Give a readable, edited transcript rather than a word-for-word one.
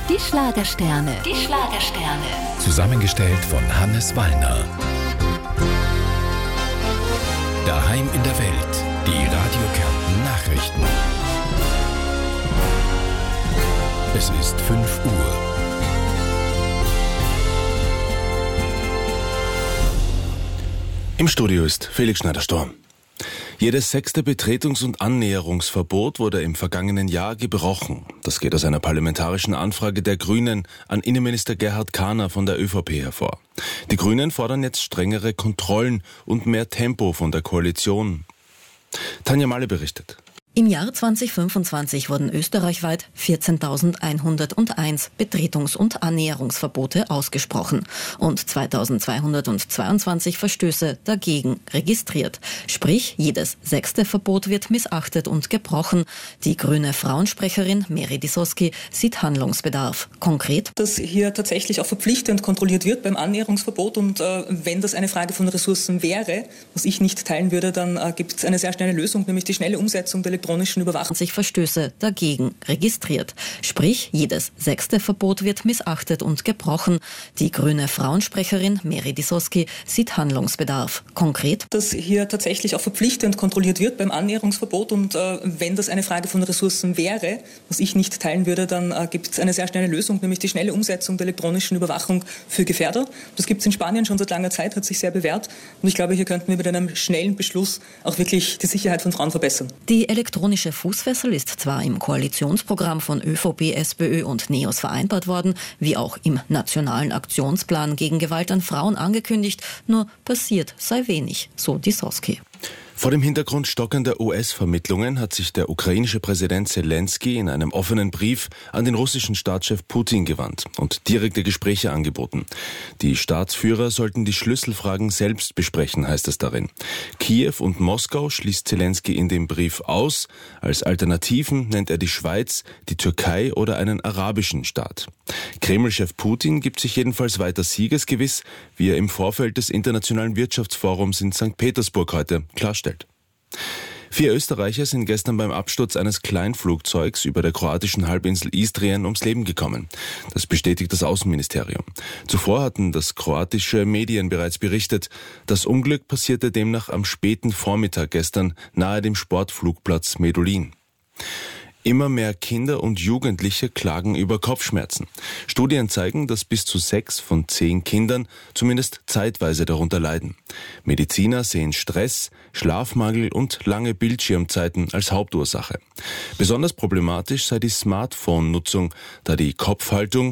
Die Schlagersterne. Die Schlagersterne. Zusammengestellt von Hannes Wallner. Daheim in der Welt. Die Radio Kärnten Nachrichten. Es ist 5 Uhr. Im Studio ist Felix Schneider-Storm. Jedes 6. Betretungs- und Annäherungsverbot wurde im vergangenen Jahr gebrochen. Das geht aus einer parlamentarischen Anfrage der Grünen an Innenminister Gerhard Kahner von der ÖVP hervor. Die Grünen fordern jetzt strengere Kontrollen und mehr Tempo von der Koalition. Tanja Malle berichtet. Im Jahr 2025 wurden österreichweit 14.101 Betretungs- und Annäherungsverbote ausgesprochen und 2.222 Verstöße dagegen registriert. Sprich, jedes 6. Verbot wird missachtet und gebrochen. Die grüne Frauensprecherin Mary Disoski sieht Handlungsbedarf. Konkret: dass hier tatsächlich auch verpflichtend kontrolliert wird beim Annäherungsverbot und wenn das eine Frage von Ressourcen wäre, was ich nicht teilen würde, dann gibt es eine sehr schnelle Lösung, nämlich die schnelle Umsetzung der elektronischen Überwachung. Verstöße dagegen registriert. Sprich, jedes 6. Verbot wird missachtet und gebrochen. Die grüne Frauensprecherin Mary Disoski sieht Handlungsbedarf. Konkret: dass hier tatsächlich auch verpflichtend kontrolliert wird beim Annäherungsverbot und wenn das eine Frage von Ressourcen wäre, was ich nicht teilen würde, dann gibt es eine sehr schnelle Lösung, nämlich die schnelle Umsetzung der elektronischen Überwachung für Gefährder. Das gibt es in Spanien schon seit langer Zeit, hat sich sehr bewährt und ich glaube, hier könnten wir mit einem schnellen Beschluss auch wirklich die Sicherheit von Frauen verbessern. Die elektronische Fußfessel ist zwar im Koalitionsprogramm von ÖVP, SPÖ und NEOS vereinbart worden, wie auch im Nationalen Aktionsplan gegen Gewalt an Frauen angekündigt, nur passiert sei wenig, so Disoski. Vor dem Hintergrund stockender US-Vermittlungen hat sich der ukrainische Präsident Zelensky in einem offenen Brief an den russischen Staatschef Putin gewandt und direkte Gespräche angeboten. Die Staatsführer sollten die Schlüsselfragen selbst besprechen, heißt es darin. Kiew und Moskau schließt Zelensky in dem Brief aus. Als Alternativen nennt er die Schweiz, die Türkei oder einen arabischen Staat. Kreml-Chef Putin gibt sich jedenfalls weiter siegesgewiss, wie er im Vorfeld des Internationalen Wirtschaftsforums in St. Petersburg heute klarstellt. 4 Österreicher sind gestern beim Absturz eines Kleinflugzeugs über der kroatischen Halbinsel Istrien ums Leben gekommen. Das bestätigt das Außenministerium. Zuvor hatten das kroatische Medien bereits berichtet. Das Unglück passierte demnach am späten Vormittag gestern nahe dem Sportflugplatz Medulin. Immer mehr Kinder und Jugendliche klagen über Kopfschmerzen. Studien zeigen, dass bis zu 6 von 10 Kindern zumindest zeitweise darunter leiden. Mediziner sehen Stress, Schlafmangel und lange Bildschirmzeiten als Hauptursache. Besonders problematisch sei die Smartphone-Nutzung, da die Kopfhaltung